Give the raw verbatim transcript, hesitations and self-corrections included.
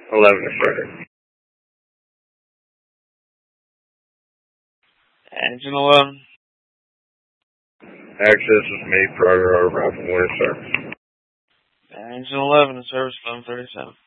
eleven to Frederick. Engine eleven. Access is made prior to our arrival. We're in service. Engine eleven in service eleven thirty-seven.